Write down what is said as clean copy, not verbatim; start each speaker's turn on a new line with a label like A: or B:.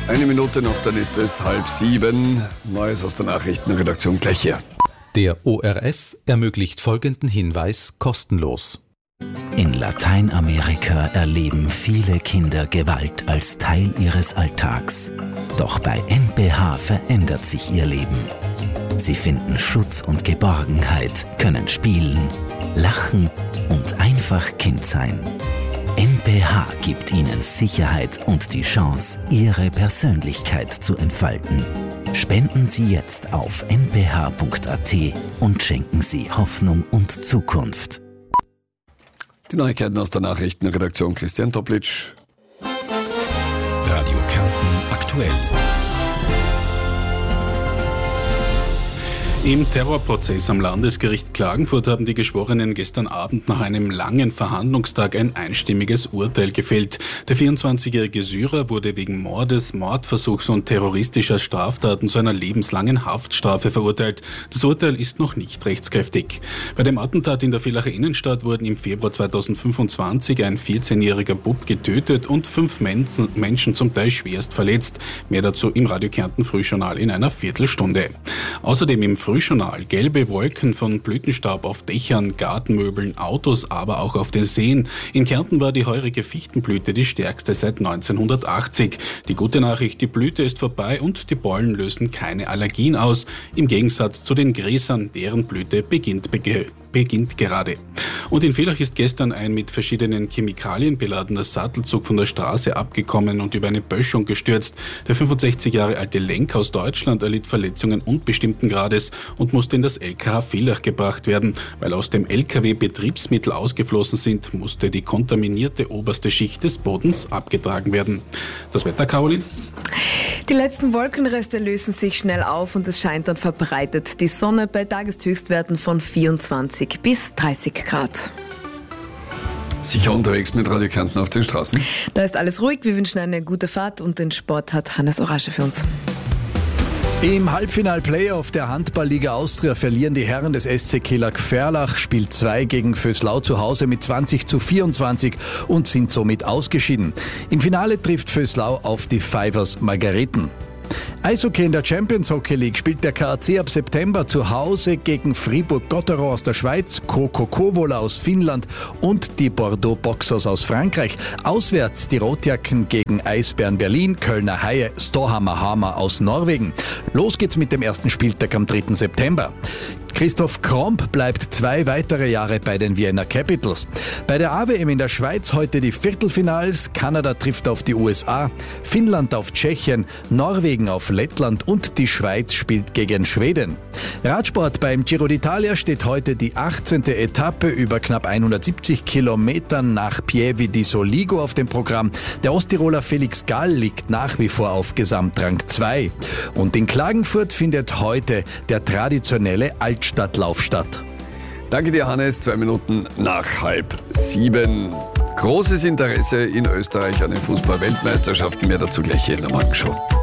A: Eine Minute noch, dann ist es 6:30. Neues aus der Nachrichtenredaktion gleich hier.
B: Der ORF ermöglicht folgenden Hinweis kostenlos.
C: In Lateinamerika erleben viele Kinder Gewalt als Teil ihres Alltags. Doch bei NPH verändert sich ihr Leben. Sie finden Schutz und Geborgenheit, können spielen, lachen und einfach Kind sein. NPH gibt ihnen Sicherheit und die Chance, ihre Persönlichkeit zu entfalten. Spenden Sie jetzt auf nph.at und schenken Sie Hoffnung und Zukunft.
A: Die Neuigkeiten aus der Nachrichtenredaktion, Christian Toplitsch.
D: Radio Kärnten aktuell. Im Terrorprozess am Landesgericht Klagenfurt haben die Geschworenen gestern Abend nach einem langen Verhandlungstag ein einstimmiges Urteil gefällt. Der 24-jährige Syrer wurde wegen Mordes, Mordversuchs und terroristischer Straftaten zu einer lebenslangen Haftstrafe verurteilt. Das Urteil ist noch nicht rechtskräftig. Bei dem Attentat in der Villacher Innenstadt wurden im Februar 2025 ein 14-jähriger Bub getötet und 5 Menschen zum Teil schwerst verletzt. Mehr dazu im Radio Kärnten Frühjournal in einer Viertelstunde. Außerdem im Frühjournal gelbe Wolken von Blütenstaub auf Dächern, Gartenmöbeln, Autos, aber auch auf den Seen. In Kärnten war die heurige Fichtenblüte die stärkste seit 1980. Die gute Nachricht, die Blüte ist vorbei und die Pollen lösen keine Allergien aus. Im Gegensatz zu den Gräsern, deren Blüte beginnt gerade. Und in Villach ist gestern ein mit verschiedenen Chemikalien beladener Sattelzug von der Straße abgekommen und über eine Böschung gestürzt. Der 65 Jahre alte Lenker aus Deutschland erlitt Verletzungen unbestimmten Grades und musste in das LKH Villach gebracht werden. Weil aus dem LKW Betriebsmittel ausgeflossen sind, musste die kontaminierte oberste Schicht des Bodens abgetragen werden. Das Wetter, Caroline?
E: Die letzten Wolkenreste lösen sich schnell auf und es scheint dann verbreitet die Sonne bei Tageshöchstwerten von 24 bis 30 Grad.
A: Sicher unterwegs mit Radio Kärnten auf den Straßen?
E: Da ist alles ruhig, wir wünschen eine gute Fahrt und den Sport hat Hannes Orasche für uns.
F: Im Halbfinal-Playoff der Handball-Liga Austria verlieren die Herren des SC Kelag Ferlach Spiel 2 gegen Vöslau zu Hause mit 20:24 und sind somit ausgeschieden. Im Finale trifft Vöslau auf die Fivers Margareten. Eishockey in der Champions Hockey League spielt der KAC ab September zu Hause gegen Fribourg-Gotteron aus der Schweiz, KOKO Kouvola aus Finnland und die Bordeaux Boxers aus Frankreich. Auswärts die Rotjacken gegen Eisbären Berlin, Kölner Haie, Storhamar Hamar aus Norwegen. Los geht's mit dem ersten Spieltag am 3. September. Christoph Kromp bleibt 2 weitere Jahre bei den Vienna Capitals. Bei der AWM in der Schweiz heute die Viertelfinals. Kanada trifft auf die USA, Finnland auf Tschechien, Norwegen auf Lettland und die Schweiz spielt gegen Schweden. Radsport beim Giro d'Italia steht heute die 18. Etappe über knapp 170 Kilometern nach Pieve di Soligo auf dem Programm. Der Osttiroler Felix Gall liegt nach wie vor auf Gesamtrang 2. Und in Klagenfurt findet heute der traditionelle Altstadtlauf statt.
A: Danke dir, Hannes. 2 Minuten nach 6:30. Großes Interesse in Österreich an den Fußball-Weltmeisterschaften. Mehr dazu gleich hier in der Morgenshow.